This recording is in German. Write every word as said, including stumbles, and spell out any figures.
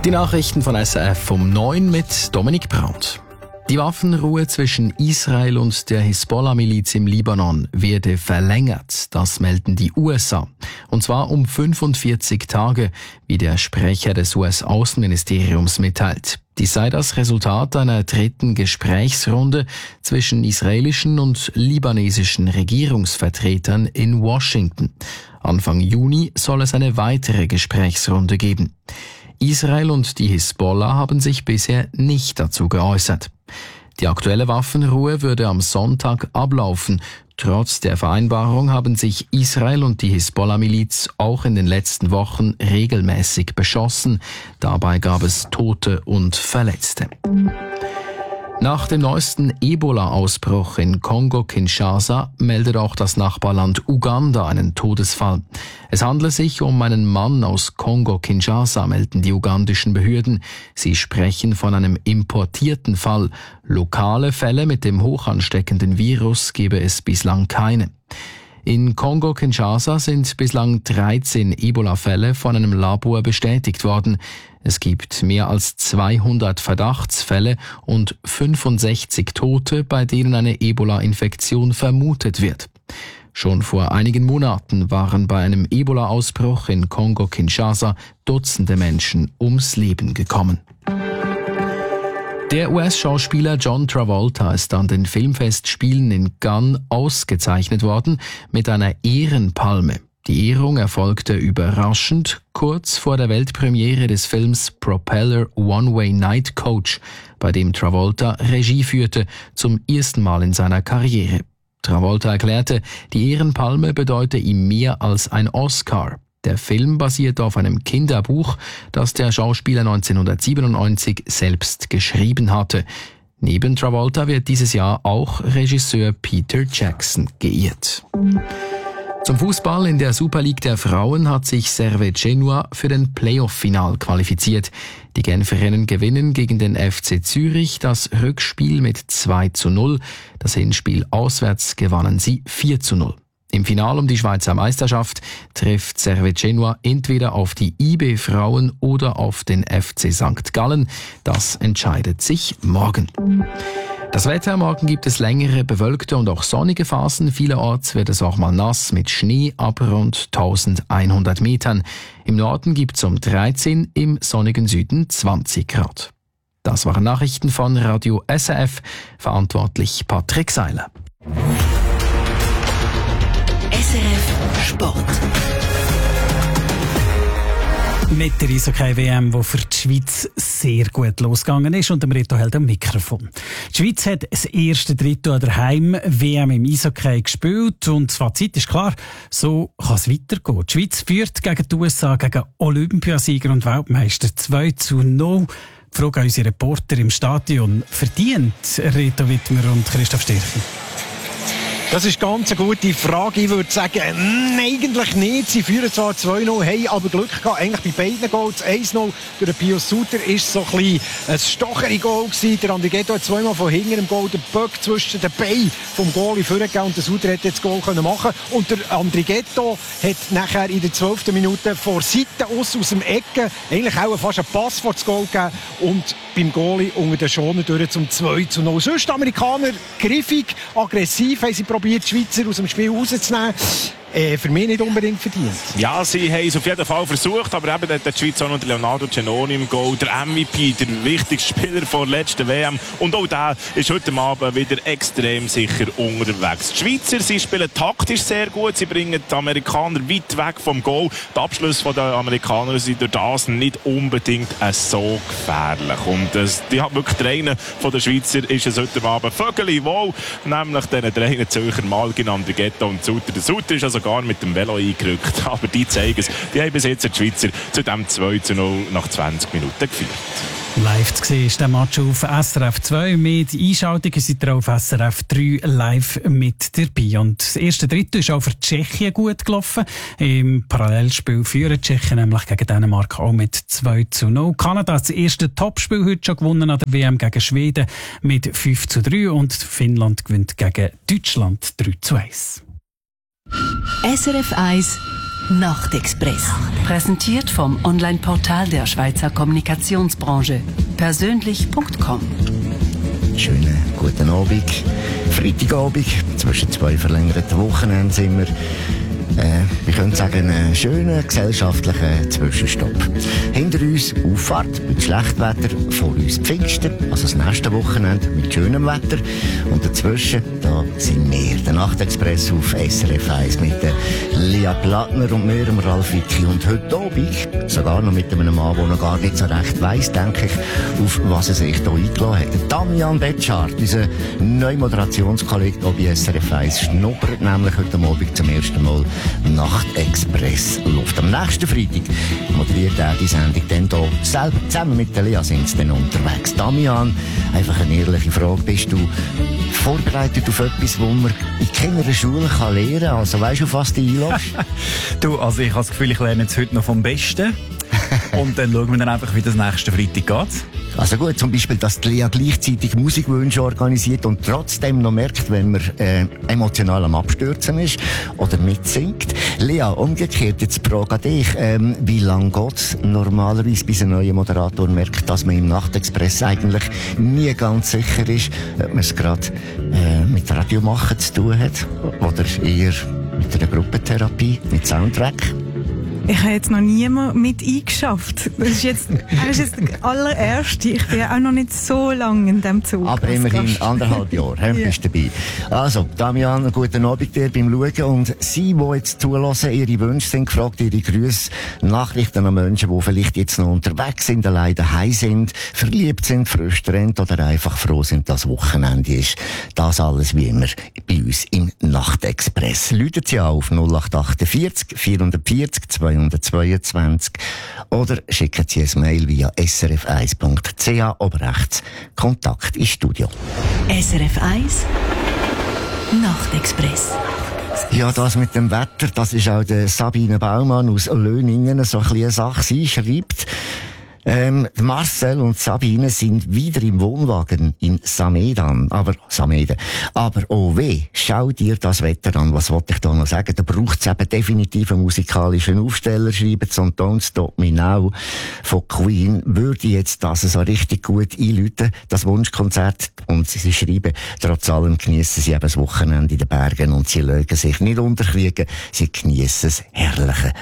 Die Nachrichten von S R F um neun mit Dominik Brandt. Die Waffenruhe zwischen Israel und der Hisbollah-Miliz im Libanon werde verlängert, das melden die U S A. Und zwar um fünfundvierzig Tage, wie der Sprecher des U S-Außenministeriums mitteilt. Dies sei das Resultat einer dritten Gesprächsrunde zwischen israelischen und libanesischen Regierungsvertretern in Washington. Anfang Juni soll es eine weitere Gesprächsrunde geben. Israel und die Hisbollah haben sich bisher nicht dazu geäußert. Die aktuelle Waffenruhe würde am Sonntag ablaufen. Trotz der Vereinbarung haben sich Israel und die Hisbollah-Miliz auch in den letzten Wochen regelmäßig beschossen. Dabei gab es Tote und Verletzte. Nach dem neuesten Ebola-Ausbruch in Kongo-Kinshasa meldet auch das Nachbarland Uganda einen Todesfall. Es handle sich um einen Mann aus Kongo-Kinshasa, melden die ugandischen Behörden. Sie sprechen von einem importierten Fall. Lokale Fälle mit dem hochansteckenden Virus gebe es bislang keine. In Kongo-Kinshasa sind bislang dreizehn Ebola-Fälle von einem Labor bestätigt worden. Es gibt mehr als zweihundert Verdachtsfälle und fünfundsechzig Tote, bei denen eine Ebola-Infektion vermutet wird. Schon vor einigen Monaten waren bei einem Ebola-Ausbruch in Kongo-Kinshasa Dutzende Menschen ums Leben gekommen. Der U S-Schauspieler John Travolta ist an den Filmfestspielen in Cannes ausgezeichnet worden mit einer Ehrenpalme. Die Ehrung erfolgte überraschend kurz vor der Weltpremiere des Films Propeller One-Way Night Coach, bei dem Travolta Regie führte, zum ersten Mal in seiner Karriere. Travolta erklärte, die Ehrenpalme bedeute ihm mehr als ein Oscar. Der Film basiert auf einem Kinderbuch, das der Schauspieler neunzehnhundertsiebenundneunzig selbst geschrieben hatte. Neben Travolta wird dieses Jahr auch Regisseur Peter Jackson geehrt. Zum Fußball in der Super League der Frauen hat sich Servette Genua für den Playoff-Final qualifiziert. Die Genferinnen gewinnen gegen den F C Zürich das Rückspiel mit zwei zu null. Das Hinspiel auswärts gewannen sie vier zu null. Im Finale um die Schweizer Meisterschaft trifft Servette Genua entweder auf die I B-Frauen oder auf den F C Sankt Gallen. Das entscheidet sich morgen. Das Wetter: Morgen gibt es längere, bewölkte und auch sonnige Phasen. Vielerorts wird es auch mal nass mit Schnee ab rund eintausendeinhundert Metern. Im Norden gibt es um dreizehn, im sonnigen Süden zwanzig Grad. Das waren Nachrichten von Radio S R F, verantwortlich Patrick Seiler. S R F Sport. Mit der Eishockey-W M, die für die Schweiz sehr gut losgegangen ist, und dem Reto hält am Mikrofon. Die Schweiz hat das erste Drittel an der Heim-W M im Eishockey gespielt und das Fazit ist klar, so kann es weitergehen. Die Schweiz führt gegen die U S A, gegen Olympiasieger und Weltmeister zwei zu null. Die Frage an unsere Reporter im Stadion: verdient Reto Wittmer und Christoph Stirchen? Das ist ganz eine gute Frage. Ich würde sagen, mh, eigentlich nicht. Sie führen zwar zwei null, haben aber Glück gehabt. Eigentlich bei beiden Goals. eins null durch den Pius Suter ist so ein bisschen ein stochere Goal gewesen. Der Andrighetto hat zweimal von hinten im Goal den Böck zwischen den Beinen vom Goalie vorgegeben und der Suter hat jetzt das Goal können machen. Und der Andrighetto hat nachher in der zwölften Minute vor Seite aus, aus dem Ecken eigentlich auch fast einen Pass vor das Goal gegeben und beim Goalie unter den Schoner durch zum zwei zu null. Sonst die Amerikaner griffig, aggressiv, haben sie probiert, die Schweizer aus dem Spiel rauszunehmen. Äh, für mich nicht unbedingt verdient. Ja, sie haben es auf jeden Fall versucht, aber eben der Schweiz auch noch Leonardo Giannoni im Goal, der M V P, der wichtigste Spieler der letzten W M. Und auch der ist heute Abend wieder extrem sicher unterwegs. Die Schweizer, sie spielen taktisch sehr gut, sie bringen die Amerikaner weit weg vom Goal. Die Abschlüsse der Amerikaner sind durch das nicht unbedingt so gefährlich. Und äh, die hat wirklich der eine von den Schweizer ist es heute Abend Vögeli wohl, nämlich den drei Zürcher Malgin, Andrighetto und Suter. Der Suter ist also gar mit dem Velo eingerückt. Aber die zeigen es. Die haben bis jetzt die Schweizer zu dem zwei zu null nach zwanzig Minuten geführt. Live zu sehen ist der Match auf S R F zwei. Mit Einschaltungen seid ihr auf S R F drei live mit dabei. Und das erste Drittel ist auch für Tschechien gut gelaufen. Im Parallelspiel führen Tschechien nämlich gegen Dänemark auch mit zwei zu null. Kanada hat das erste Topspiel heute schon gewonnen an der W M gegen Schweden mit fünf zu drei. Und Finnland gewinnt gegen Deutschland drei zu eins. S R F eins Nachtexpress. Präsentiert vom Online-Portal der Schweizer Kommunikationsbranche. Persönlich Punkt com. Schönen guten Abend. Freitagabend, zwischen zwei verlängerten Wochenenden sind wir. Äh, wir können sagen, einen schönen gesellschaftlichen Zwischenstopp. Hinter uns Auffahrt mit Schlechtwetter, vor uns Pfingsten, also das nächste Wochenende mit schönem Wetter. Und dazwischen, da sind wir, der Nachtexpress auf S R F eins mit der Lia Plattner und mir, dem Ralf Wicki. Und heute Abend, sogar noch mit einem Mann, der noch gar nicht so recht weiss, denke ich, auf was er sich hier eingeladen hat. Der Damian Betschart, unser neuer Moderationskollege hier bei S R F eins, schnuppert nämlich heute Abend zum ersten Mal Nachtexpress Luft. Am nächsten Freitag moderiert er die Sendung dann hier selber zusammen mit der Lea sind sie dann unterwegs. Damian, einfach eine ehrliche Frage. Bist du vorbereitet auf etwas, wo man in keiner Schule kann lernen kann? Also weisst du, auf was du einlässt? Du, also ich habe das Gefühl, ich lerne jetzt heute noch vom Besten. Und dann schauen wir dann einfach, wie das nächste Freitag geht. Also gut, zum Beispiel, dass die Lea gleichzeitig Musikwünsche organisiert und trotzdem noch merkt, wenn man äh, emotional am Abstürzen ist oder mitsingt. Lea, umgekehrt, jetzt die Frage an dich. Ähm, wie lange geht es normalerweise, bis ein neuer Moderator merkt, dass man im Nachtexpress eigentlich nie ganz sicher ist, ob man es gerade äh, mit Radiomachen zu tun hat oder eher mit einer Gruppentherapie, mit Soundtrack? Ich habe jetzt noch niemand mit eingeschafft. Das ist jetzt, das ist jetzt der allererste. Ich bin ja auch noch nicht so lange in diesem Zug. Aber immerhin anderthalb Jahre, he, yeah. Bist du dabei. Also, Damian, einen guten Abend dir beim Schauen. Und Sie, die jetzt zulassen, Ihre Wünsche sind gefragt, Ihre Grüße, Nachrichten an Menschen, die vielleicht jetzt noch unterwegs sind, allein daheim sind, verliebt sind, frisch getrennt oder einfach froh sind, dass Wochenende ist. Das alles wie immer bei uns im Nachtexpress. Läutet Sie auf null acht vier acht vier vier vier zweihundertzweiundzwanzig oder schicken Sie ein Mail via s r f eins punkt c h, oben rechts Kontakt ins Studio. S R F eins Nachtexpress. Ja, das mit dem Wetter, das ist auch der Sabine Baumann aus Löningen so ein bisschen eine Sache. Sie schreibt, Ähm, Marcel und Sabine sind wieder im Wohnwagen in Samedan, aber Sameden. Aber oh weh, schau dir das Wetter an. Was wollte ich da noch sagen? Da braucht es eben definitiv einen musikalischen Aufsteller. Schreiben sie und Don't Stop Me Now von Queen würde jetzt das so richtig gut einläuten, das Wunschkonzert. Und sie schreiben, trotz allem geniessen sie eben das Wochenende in den Bergen und sie legen sich nicht unterkriegen. Sie geniessen das herrliche